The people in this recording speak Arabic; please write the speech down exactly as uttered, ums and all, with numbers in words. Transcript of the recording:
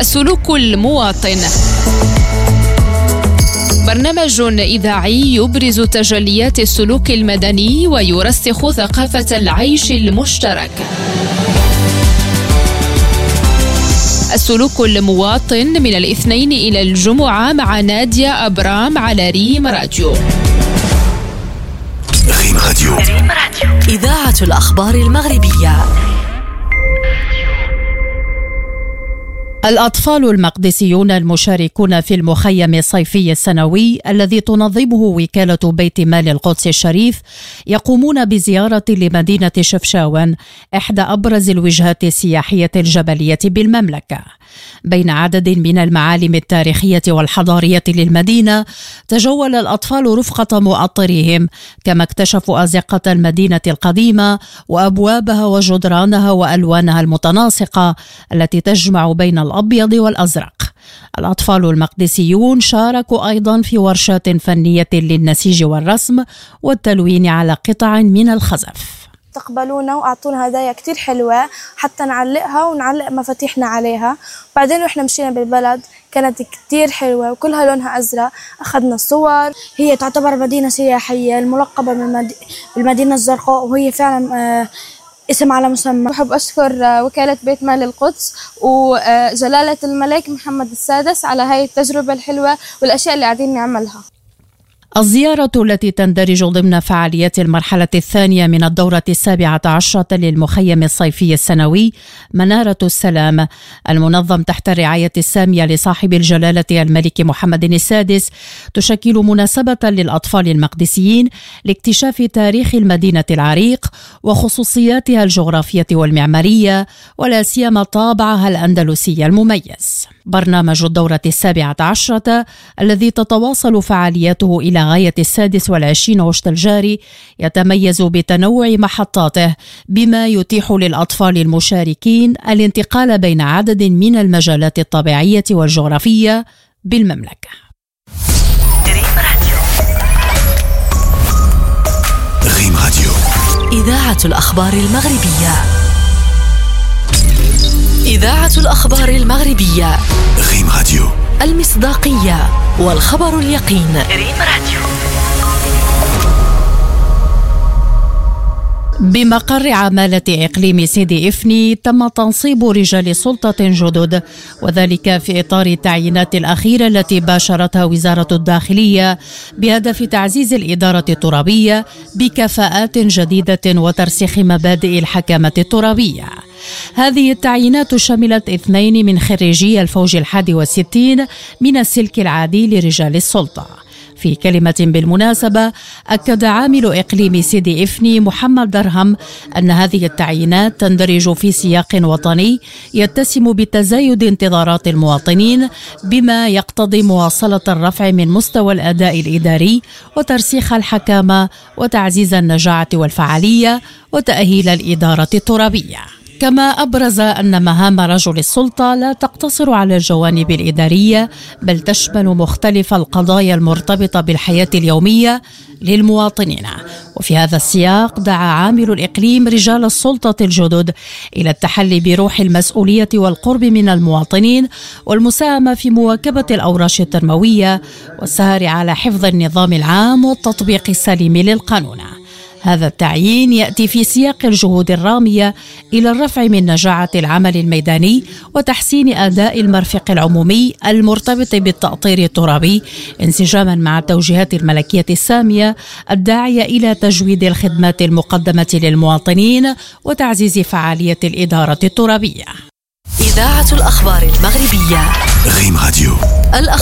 السلوك المواطن، برنامج إذاعي يبرز تجليات السلوك المدني ويرسخ ثقافة العيش المشترك. السلوك المواطن من الاثنين إلى الجمعة مع نادية أبرام على ريم راديو. ريم راديو، إذاعة الأخبار المغربية. الأطفال المقدسيون المشاركون في المخيم الصيفي السنوي الذي تنظمه وكالة بيت مال القدس الشريف يقومون بزيارة لمدينة شفشاون، إحدى أبرز الوجهات السياحية الجبلية بالمملكة. بين عدد من المعالم التاريخية والحضارية للمدينة، تجول الأطفال رفقة مؤطريهم، كما اكتشفوا أزقة المدينة القديمة وأبوابها وجدرانها وألوانها المتناسقة التي تجمع بين الأبيض والأزرق. الأطفال المقدسيون شاركوا أيضا في ورشات فنية للنسيج والرسم والتلوين على قطع من الخزف. استقبلونا وأعطونا هدايا كتير حلوة حتى نعلقها ونعلق مفاتيحنا عليها. بعدين وإحنا مشينا بالبلد كانت كتير حلوة وكلها لونها أزرق. أخذنا صور. هي تعتبر مدينة سياحية الملقبة بالمدينة الزرقاء، وهي فعلا آه اسم على مسمى. بحب أشكر وكالة بيت مال القدس وجلالة الملك محمد السادس على هاي التجربة الحلوة والأشياء اللي قاعدين نعملها. الزيارة التي تندرج ضمن فعاليات المرحلة الثانية من الدورة السابعة عشرة للمخيم الصيفي السنوي منارة السلام، المنظم تحت الرعاية السامية لصاحب الجلالة الملك محمد السادس، تشكل مناسبة للأطفال المقدسيين لاكتشاف تاريخ المدينة العريق وخصوصياتها الجغرافية والمعمارية، ولا سيما طابعها الأندلسي المميز. برنامج الدورة السابعة عشرة الذي تتواصل فعالياته إلى غاية السادس والعشرين وشت الجاري يتميز بتنوع محطاته، بما يتيح للأطفال المشاركين الانتقال بين عدد من المجالات الطبيعية والجغرافية بالمملكة. ريم راديو، إذاعة الأخبار المغربية. إذاعة الأخبار المغربية. ريم راديو، المصداقية والخبر اليقين. ريم راديو. بمقر عمالة إقليم سيدي إفني تم تنصيب رجال سلطة جدد، وذلك في إطار التعيينات الأخيرة التي باشرتها وزارة الداخلية بهدف تعزيز الإدارة الترابية بكفاءات جديدة وترسيخ مبادئ الحكامة الترابية. هذه التعيينات شملت اثنين من خريجي الفوج الحادي والستين من السلك العادي لرجال السلطة. في كلمة بالمناسبة، أكد عامل إقليم سيدي إفني محمد درهم أن هذه التعيينات تندرج في سياق وطني يتسم بتزايد انتظارات المواطنين، بما يقتضي مواصلة الرفع من مستوى الأداء الإداري وترسيخ الحكامة وتعزيز النجاعة والفعالية وتأهيل الإدارة الترابية. كما أبرز أن مهام رجل السلطة لا تقتصر على الجوانب الإدارية، بل تشمل مختلف القضايا المرتبطة بالحياة اليومية للمواطنين. وفي هذا السياق دعا عامل الإقليم رجال السلطة الجدد إلى التحلي بروح المسؤولية والقرب من المواطنين والمساهمة في مواكبة الأوراش التنموية والسهر على حفظ النظام العام والتطبيق السليم للقانون. هذا التعيين يأتي في سياق الجهود الرامية إلى الرفع من نجاعة العمل الميداني وتحسين أداء المرفق العمومي المرتبط بالتأطير الترابي، انسجاما مع التوجيهات الملكية السامية الداعية إلى تجويد الخدمات المقدمة للمواطنين وتعزيز فعالية الإدارة الترابية. إذاعة الأخبار المغربية. ريم راديو، الأخبار